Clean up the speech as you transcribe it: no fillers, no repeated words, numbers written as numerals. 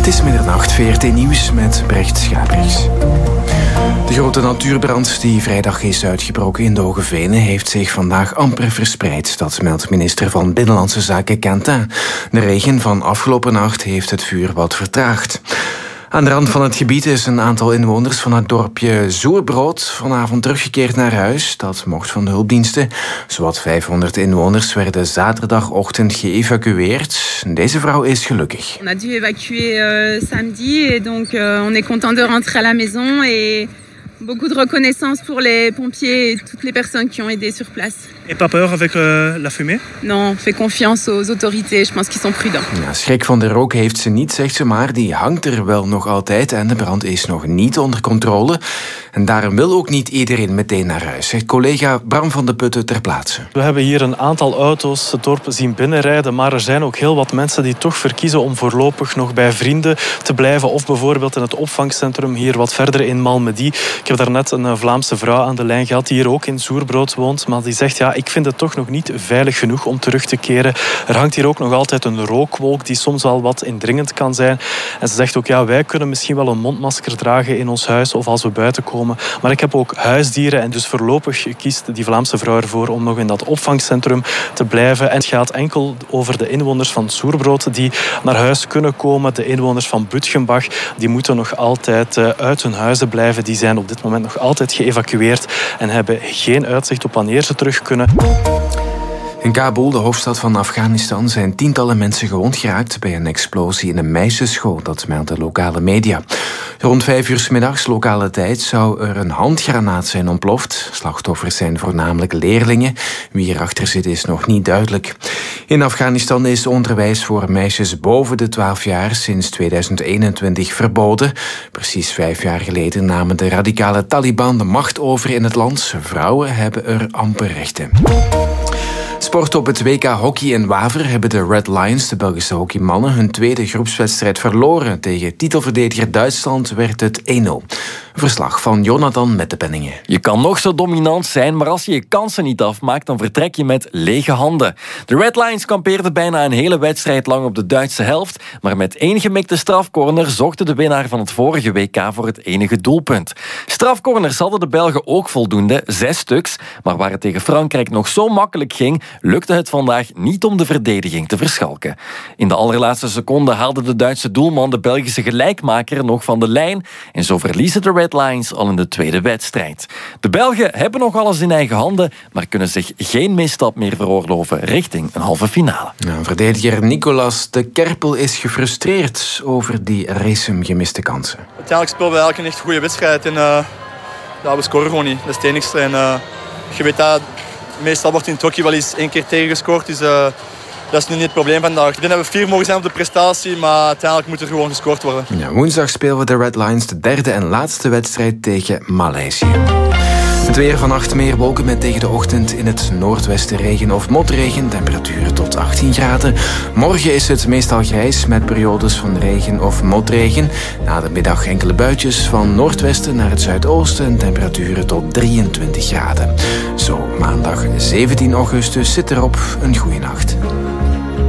is middernacht, VRT Nieuws met Brecht Schabriks. De grote natuurbrand die vrijdag is uitgebroken in de Hoge Venen heeft zich vandaag amper verspreid. Dat meldt minister van Binnenlandse Zaken Quentin. De regen van afgelopen nacht heeft het vuur wat vertraagd. Aan de rand van het gebied is een aantal inwoners van het dorpje Zoerbrood vanavond teruggekeerd naar huis. Dat mocht van de hulpdiensten. Zowat 500 inwoners werden zaterdagochtend geëvacueerd. Deze vrouw is gelukkig. On a dû évacuer samedi et donc on est content de rentrer à la maison et beaucoup de reconnaissance pour les pompiers et toutes les personnes qui ont aidé sur place. Et pas peur avec la fumée? Non, fais confiance aux autorités. Je pense qu'ils sont prudents. Ja, schrik van de rook heeft ze niet, zegt ze, maar die hangt er wel nog altijd en de brand is nog niet onder controle. En daarom wil ook niet iedereen meteen naar huis, zegt collega Bram van de Putten ter plaatse. We hebben hier een aantal auto's het dorp zien binnenrijden, maar er zijn ook heel wat mensen die toch verkiezen om voorlopig nog bij vrienden te blijven of bijvoorbeeld in het opvangcentrum hier wat verder in Malmedy. Ik heb daarnet een Vlaamse vrouw aan de lijn gehad die hier ook in Zoerbrood woont, maar die zegt ja, ik vind het toch nog niet veilig genoeg om terug te keren. Er hangt hier ook nog altijd een rookwolk die soms wel wat indringend kan zijn. En ze zegt ook, ja, wij kunnen misschien wel een mondmasker dragen in ons huis of als we buiten komen. Maar ik heb ook huisdieren en dus voorlopig kiest die Vlaamse vrouw ervoor om nog in dat opvangcentrum te blijven. En het gaat enkel over de inwoners van Zoerbrood die naar huis kunnen komen. De inwoners van Butgenbach, die moeten nog altijd uit hun huizen blijven. Die zijn op dit moment nog altijd geëvacueerd en hebben geen uitzicht op wanneer ze terug kunnen. In Kabul, de hoofdstad van Afghanistan, zijn tientallen mensen gewond geraakt bij een explosie in een meisjesschool, dat melden lokale media. Rond 5 uur 's middags lokale tijd zou er een handgranaat zijn ontploft. Slachtoffers zijn voornamelijk leerlingen. Wie erachter zit is nog niet duidelijk. In Afghanistan is onderwijs voor meisjes boven de 12 jaar sinds 2021 verboden. Precies 5 jaar geleden namen de radicale Taliban de macht over in het land. Vrouwen hebben er amper rechten. Sport op het WK Hockey in Waver hebben de Red Lions, de Belgische hockeymannen, hun tweede groepswedstrijd verloren. Tegen titelverdediger Duitsland werd het 1-0. Verslag van Jonathan met de Penningen. Je kan nog zo dominant zijn, maar als je je kansen niet afmaakt, dan vertrek je met lege handen. De Red Lions kampeerden bijna een hele wedstrijd lang op de Duitse helft, maar met 1 gemikte strafcorner zochten de winnaar van het vorige WK voor het enige doelpunt. Strafcorners hadden de Belgen ook voldoende, 6 stuks, maar waar het tegen Frankrijk nog zo makkelijk ging, lukte het vandaag niet om de verdediging te verschalken. In de allerlaatste seconde haalde de Duitse doelman de Belgische gelijkmaker nog van de lijn en zo verliezen de Red Lions al in de tweede wedstrijd. De Belgen hebben nog alles in eigen handen, maar kunnen zich geen misstap meer veroorloven richting een halve finale. Verdediger Nicolas de Kerpel is gefrustreerd over die recent gemiste kansen. Uiteindelijk spelen we eigenlijk een echt goede wedstrijd en we scoren gewoon niet. Dat is het enigste. En je weet dat meestal wordt in het hockey wel eens 1 keer tegengescoord, dus dat is nu niet het probleem vandaag. Ik denk dat we 4 mogen zijn op de prestatie, maar uiteindelijk moet er gewoon gescoord worden. Ja, woensdag spelen we de Red Lions de derde en laatste wedstrijd tegen Maleisië. Het weer: vannacht meer wolken met tegen de ochtend in het noordwesten regen of motregen. Temperaturen tot 18 graden. Morgen is het meestal grijs met periodes van regen of motregen. Na de middag enkele buitjes van noordwesten naar het zuidoosten en temperaturen tot 23 graden. Zo, maandag 17 augustus zit erop. Een goeie nacht.